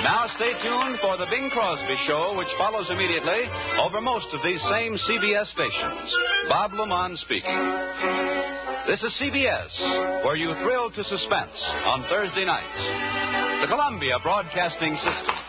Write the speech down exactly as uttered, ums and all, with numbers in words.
Now stay tuned for the Bing Crosby Show, which follows immediately over most of these same C B S stations. Bob Lamont speaking. This is C B S, where you thrill to suspense on Thursday nights. The Columbia Broadcasting System.